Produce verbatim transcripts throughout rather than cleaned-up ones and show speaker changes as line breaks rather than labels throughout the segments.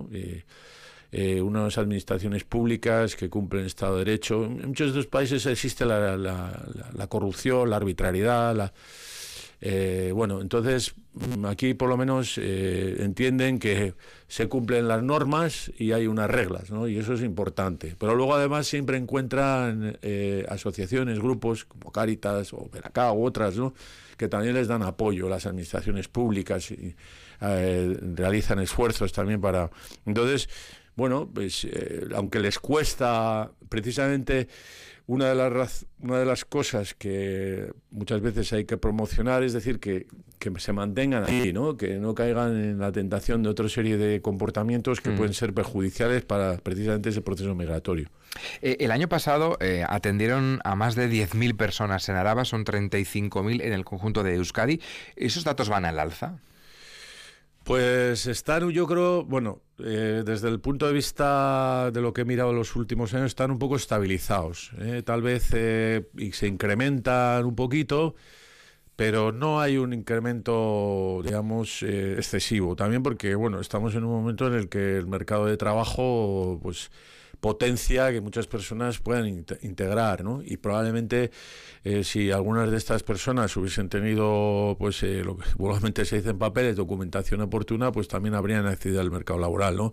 Eh, eh, unas administraciones públicas que cumplen Estado de Derecho. En muchos de estos países existe la, la, la, la corrupción, la arbitrariedad, la... Eh, bueno, entonces aquí por lo menos eh, entienden que se cumplen las normas y hay unas reglas, ¿no? Y eso es importante. Pero luego además siempre encuentran eh, asociaciones, grupos como Cáritas o Veracá u otras, ¿no? Que también les dan apoyo, las administraciones públicas y eh, realizan esfuerzos también para... Entonces, bueno, pues eh, aunque les cuesta precisamente... Una de, las, una de las cosas que muchas veces hay que promocionar es decir, que, que se mantengan ahí, ¿no? Que no caigan en la tentación de otra serie de comportamientos que mm. pueden ser perjudiciales para precisamente ese proceso migratorio.
Eh, el año pasado eh, atendieron a más de diez mil personas en Araba, son treinta y cinco mil en el conjunto de Euskadi. ¿Esos datos van al alza?
Pues están, yo creo, bueno, eh, desde el punto de vista de lo que he mirado en los últimos años, están un poco estabilizados. Eh, tal vez eh, y se incrementan un poquito, pero no hay un incremento, digamos, eh, excesivo. También porque, bueno, estamos en un momento en el que el mercado de trabajo, pues, potencia que muchas personas puedan integrar, ¿no? Y probablemente eh, si algunas de estas personas hubiesen tenido, pues, eh, lo que vulgarmente se dice en papeles, documentación oportuna, pues también habrían accedido al mercado laboral, ¿no?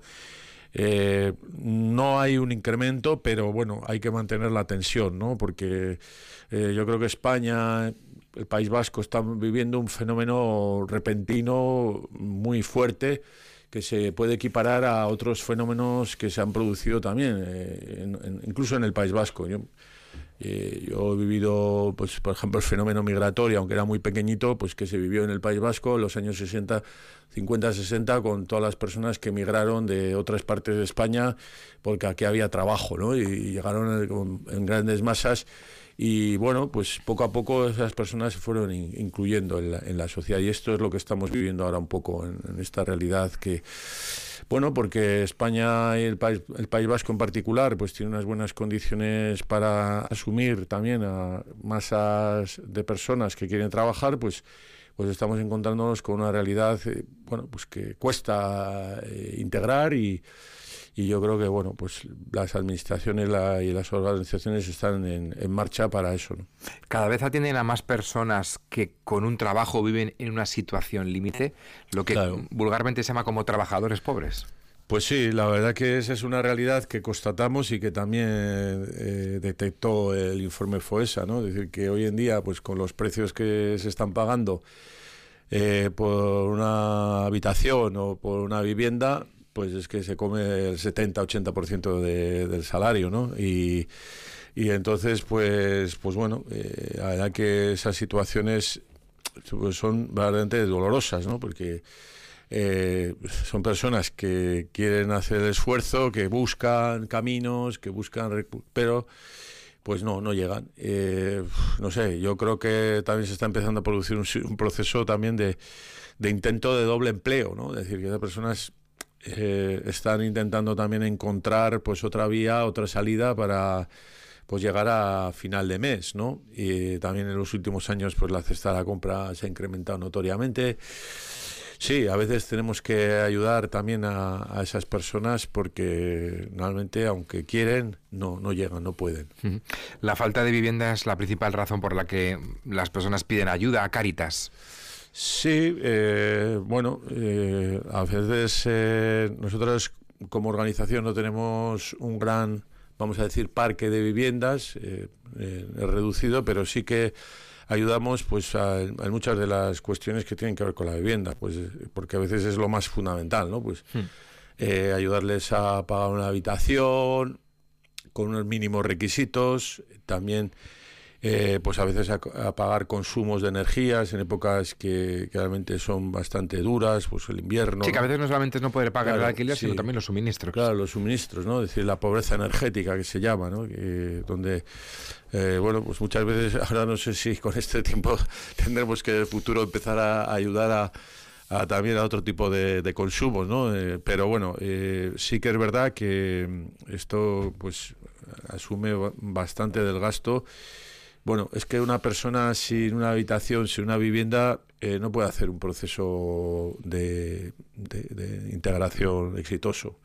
Eh, no hay un incremento, pero bueno, hay que mantener la tensión, ¿no? Porque eh, yo creo que España, el País Vasco, está viviendo un fenómeno repentino muy fuerte, que se puede equiparar a otros fenómenos que se han producido también, eh, en, en, incluso en el País Vasco. Yo, eh, yo he vivido, pues, por ejemplo, el fenómeno migratorio, aunque era muy pequeñito, pues que se vivió en el País Vasco en los años sesenta, cincuenta, sesenta, con todas las personas que migraron de otras partes de España porque aquí había trabajo, ¿no? Y, y llegaron en, en grandes masas. Y bueno, pues poco a poco esas personas se fueron in, incluyendo en la, en la sociedad, y esto es lo que estamos viviendo ahora un poco en, en esta realidad que, bueno, porque España y el país, el País Vasco en particular, pues tiene unas buenas condiciones para asumir también a masas de personas que quieren trabajar, pues pues estamos encontrándonos con una realidad, eh, bueno, pues que cuesta eh, integrar y Y yo creo que, bueno, pues las administraciones la, y las organizaciones están en, en marcha para eso, ¿no?
Cada vez atienden a más personas que con un trabajo viven en una situación límite, lo que claro. vulgarmente se llama como trabajadores pobres.
Pues sí, la verdad que esa es una realidad que constatamos y que también eh, detectó el informe FOESA, ¿no? Es decir, que hoy en día, pues con los precios que se están pagando eh, por una habitación o por una vivienda, pues es que se come el setenta a ochenta por ciento de, del salario, ¿no? Y, y entonces, pues pues bueno, eh, la verdad que esas situaciones pues son verdaderamente dolorosas, ¿no? Porque eh, son personas que quieren hacer el esfuerzo, que buscan caminos, que buscan... pero pues no, no llegan. Eh, no sé, yo creo que también se está empezando a producir un, un proceso también de, de intento de doble empleo, ¿no? Es decir, que esas personas... Eh, están intentando también encontrar pues otra vía, otra salida para pues llegar a final de mes, ¿no? Y también en los últimos años pues la cesta de la compra se ha incrementado notoriamente. Sí, a veces tenemos que ayudar también a, a esas personas porque realmente, aunque quieren, no, no llegan, no pueden.
La falta de vivienda es la principal razón por la que las personas piden ayuda a Cáritas.
Sí, eh, bueno, eh, a veces eh, nosotros como organización no tenemos un gran, vamos a decir, parque de viviendas, eh, eh, reducido, pero sí que ayudamos pues a, a muchas de las cuestiones que tienen que ver con la vivienda, pues porque a veces es lo más fundamental, ¿no? Pues hmm. eh, ayudarles a pagar una habitación con unos mínimos requisitos, también Eh, pues a veces a, a pagar consumos de energías en épocas que, que realmente son bastante duras, pues el invierno.
Sí, que a veces no solamente no poder pagar
claro,
el alquiler,
sí.
sino también los suministros.
Claro, los suministros, ¿no? Es decir, la pobreza energética que se llama, ¿no? Que, donde, eh, bueno, pues muchas veces, ahora no sé si con este tiempo tendremos que en el futuro empezar a, a ayudar a A, también a otro tipo de, de consumos, ¿no? Eh, pero bueno, eh, sí que es verdad que esto pues asume bastante del gasto. Bueno, es que una persona sin una habitación, sin una vivienda, eh, no puede hacer un proceso de, de, de integración exitoso.